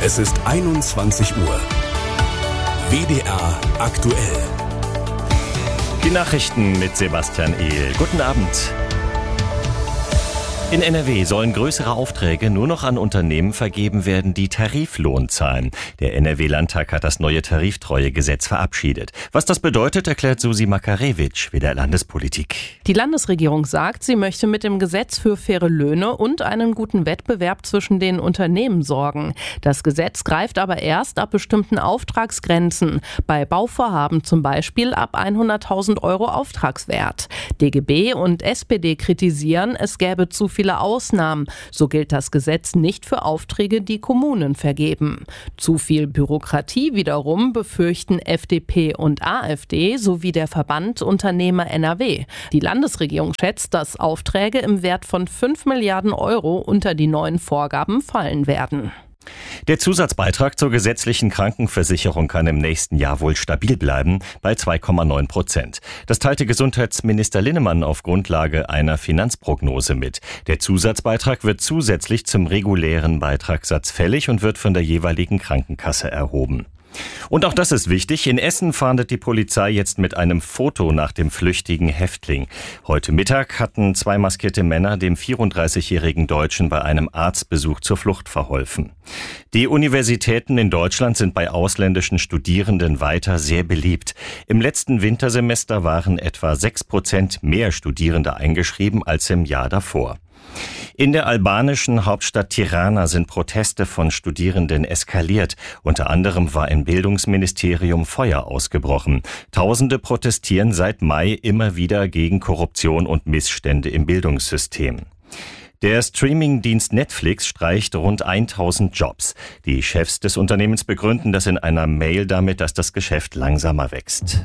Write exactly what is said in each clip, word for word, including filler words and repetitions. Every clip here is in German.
Es ist einundzwanzig Uhr. W D R aktuell. Die Nachrichten mit Sebastian Ehl. Guten Abend. In N R W sollen größere Aufträge nur noch an Unternehmen vergeben werden, die Tariflohn zahlen. Der N R W-Landtag hat das neue Tariftreuegesetz verabschiedet. Was das bedeutet, erklärt Susi Makarewitsch, W D R Landespolitik. Die Landesregierung sagt, sie möchte mit dem Gesetz für faire Löhne und einen guten Wettbewerb zwischen den Unternehmen sorgen. Das Gesetz greift aber erst ab bestimmten Auftragsgrenzen. Bei Bauvorhaben zum Beispiel ab hunderttausend Euro Auftragswert. D G B und S P D kritisieren, es gäbe zu viele Ausnahmen. So gilt das Gesetz nicht für Aufträge, die Kommunen vergeben. Zu viel Bürokratie wiederum befürchten F D P und A f D sowie der Verband Unternehmer N R W. Die Landesregierung schätzt, dass Aufträge im Wert von fünf Milliarden Euro unter die neuen Vorgaben fallen werden. Der Zusatzbeitrag zur gesetzlichen Krankenversicherung kann im nächsten Jahr wohl stabil bleiben, bei zwei Komma neun Prozent. Das teilte Gesundheitsminister Linnemann auf Grundlage einer Finanzprognose mit. Der Zusatzbeitrag wird zusätzlich zum regulären Beitragssatz fällig und wird von der jeweiligen Krankenkasse erhoben. Und auch das ist wichtig. In Essen fahndet die Polizei jetzt mit einem Foto nach dem flüchtigen Häftling. Heute Mittag hatten zwei maskierte Männer dem vierunddreißigjährigen Deutschen bei einem Arztbesuch zur Flucht verholfen. Die Universitäten in Deutschland sind bei ausländischen Studierenden weiter sehr beliebt. Im letzten Wintersemester waren etwa sechs Prozent mehr Studierende eingeschrieben als im Jahr davor. In der albanischen Hauptstadt Tirana sind Proteste von Studierenden eskaliert. Unter anderem war im Bildungsministerium Feuer ausgebrochen. Tausende protestieren seit Mai immer wieder gegen Korruption und Missstände im Bildungssystem. Der Streamingdienst Netflix streicht rund tausend Jobs. Die Chefs des Unternehmens begründen das in einer Mail damit, dass das Geschäft langsamer wächst.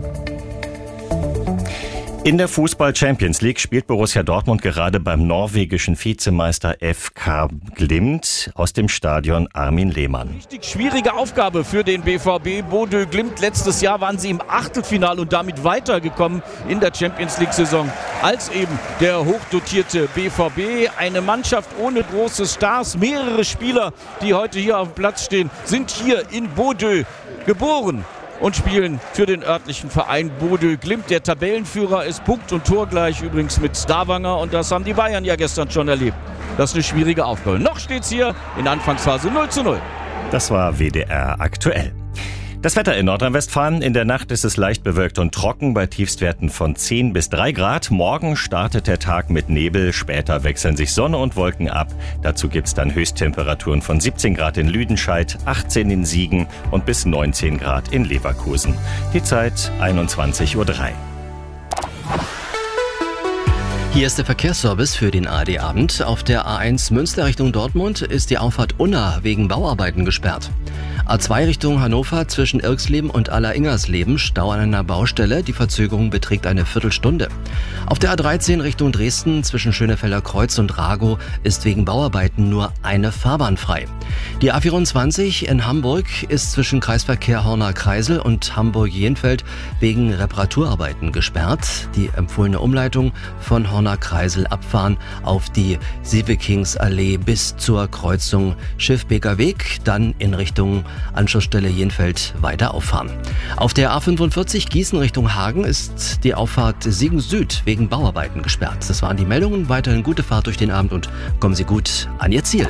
In der Fußball-Champions League spielt Borussia Dortmund gerade beim norwegischen Vizemeister F K Glimt aus dem Stadion Armin Lehmann. Richtig schwierige Aufgabe für den B V B. Bodø Glimt, letztes Jahr waren sie im Achtelfinale und damit weitergekommen in der Champions League-Saison als eben der hochdotierte B V B. Eine Mannschaft ohne große Stars. Mehrere Spieler, die heute hier auf dem Platz stehen, sind hier in Bodø geboren und spielen für den örtlichen Verein Bodø Glimt. Der Tabellenführer ist punkt- und torgleich übrigens mit Stavanger und das haben die Bayern ja gestern schon erlebt. Das ist eine schwierige Aufgabe. Noch steht's hier in der Anfangsphase null zu null. Das war W D R aktuell. Das Wetter in Nordrhein-Westfalen. In der Nacht ist es leicht bewölkt und trocken bei Tiefstwerten von zehn bis drei Grad. Morgen startet der Tag mit Nebel. Später wechseln sich Sonne und Wolken ab. Dazu gibt's dann Höchsttemperaturen von siebzehn Grad in Lüdenscheid, achtzehn in Siegen und bis neunzehn Grad in Leverkusen. Die Zeit einundzwanzig Uhr drei. Hier ist der Verkehrsservice für den A R D-Abend. Auf der A eins Münster Richtung Dortmund ist die Auffahrt Unna wegen Bauarbeiten gesperrt. A zwei Richtung Hannover zwischen Irxleben und Aller-Ingersleben Stau an einer Baustelle. Die Verzögerung beträgt eine Viertelstunde. Auf der A dreizehn Richtung Dresden zwischen Schönefelder Kreuz und Ragow ist wegen Bauarbeiten nur eine Fahrbahn frei. Die A vierundzwanzig in Hamburg ist zwischen Kreisverkehr Horner-Kreisel und Hamburg-Jenfeld wegen Reparaturarbeiten gesperrt. Die empfohlene Umleitung von Horner-Kreisel abfahren auf die Sievekingsallee bis zur Kreuzung Schiffbeker Weg, dann in Richtung Anschlussstelle Jenfeld weiter auffahren. Auf der A fünfundvierzig Gießen Richtung Hagen ist die Auffahrt Siegen Süd wegen Bauarbeiten gesperrt. Das waren die Meldungen. Weiterhin gute Fahrt durch den Abend und kommen Sie gut an Ihr Ziel.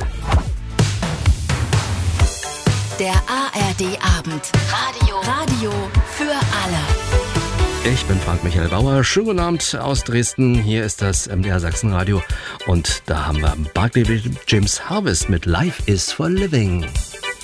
Der A R D-Abend. Radio. Radio für alle. Ich bin Frank-Michael Bauer. Schönen guten Abend aus Dresden. Hier ist das M D R Sachsenradio. Und da haben wir Barclay James Harvest mit Life is for Living.